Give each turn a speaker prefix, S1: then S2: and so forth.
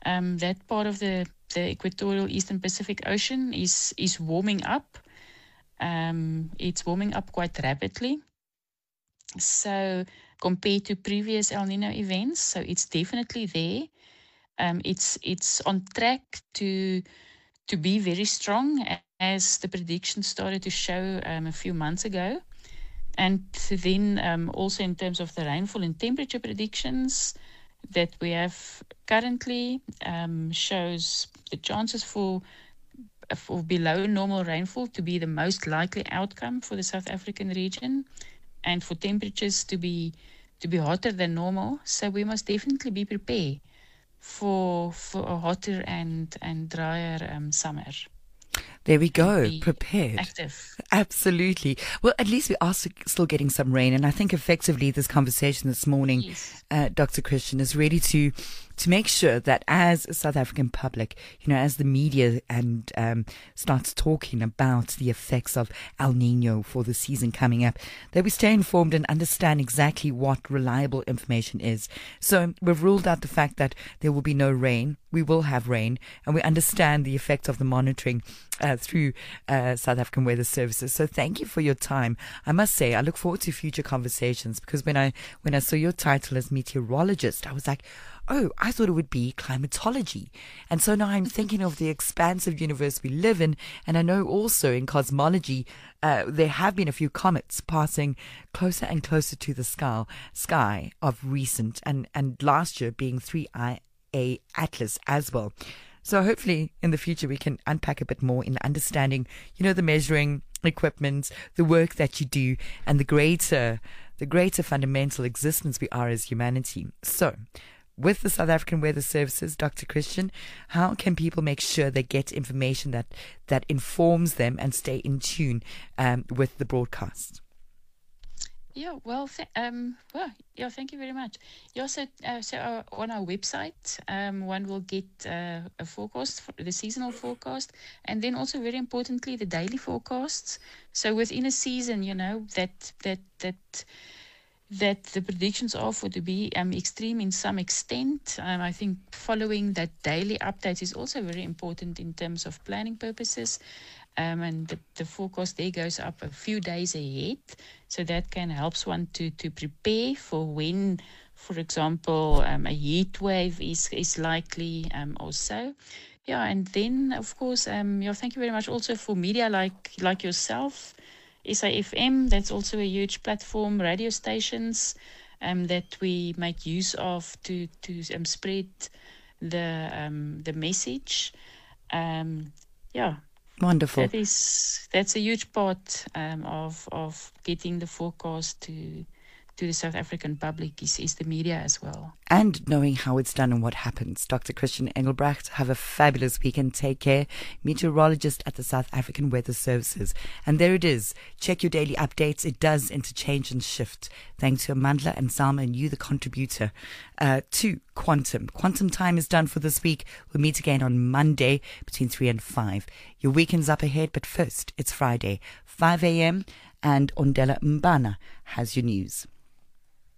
S1: that part of the equatorial Eastern Pacific Ocean is warming up. It's warming up quite rapidly. So compared to previous El Nino events, so it's definitely there. It's on track to be very strong, as the predictions started to show a few months ago. And then also in terms of the rainfall and temperature predictions that we have currently, shows the chances for below normal rainfall to be the most likely outcome for the South African region, and for temperatures to be hotter than normal. So we must definitely be prepared for a hotter and drier summer.
S2: There we go, prepared.
S1: Active.
S2: Absolutely. Well, at least we are still getting some rain. And I think effectively this conversation this morning,
S1: Yes.
S2: Dr. Christian, is really to make sure that as a South African public, as the media and starts talking about the effects of El Nino for the season coming up, that we stay informed and understand exactly what reliable information is. So we've ruled out the fact that there will be no rain. We will have rain, and we understand the effects of the monitoring through South African Weather Services. So thank you for your time. I must say, I look forward to future conversations, because when I saw your title as meteorologist, I was like, oh, I thought it would be climatology. And so now I'm thinking of the expansive universe we live in. And I know also in cosmology, there have been a few comets passing closer and closer to the sky of recent, and last year being 3I Atlas as well. So hopefully in the future we can unpack a bit more in understanding, the measuring equipment, the work that you do, and the greater fundamental existence we are as humanity. So with the South African Weather Services, Dr. Christian, how can people make sure they get information that informs them and stay in tune with the broadcast?
S1: Yeah, well, thank you very much. Yeah, so on our website, one will get a forecast, for the seasonal forecast, and then also very importantly the daily forecasts. So within a season, that the predictions are for to be extreme in some extent. I think following that daily updates is also very important in terms of planning purposes. And the forecast there goes up a few days ahead, so that can help one to prepare for when, for example, a heat wave is likely also. Yeah, and then of course, thank you very much also for media like yourself, SAFM. That's also a huge platform, radio stations that we make use of to spread the message.
S2: Wonderful.
S1: That's a huge part of getting the forecast to the South African public is the media as well.
S2: And knowing how it's done and what happens. Dr. Christian Engelbrecht, have a fabulous weekend. Take care. Meteorologist at the South African Weather Services. And there it is. Check your daily updates. It does interchange and shift. Thanks to Amandla and Salma and you, the contributor, to Quantum. Quantum time is done for this week. We'll meet again on Monday between 3 and 5. Your weekend's up ahead, but first, it's Friday, 5 a.m. and Ondela Mbana has your news.